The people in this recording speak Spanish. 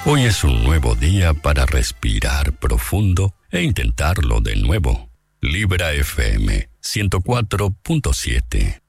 Hoy es un nuevo día para respirar profundo e intentarlo de nuevo. Libra FM 104.7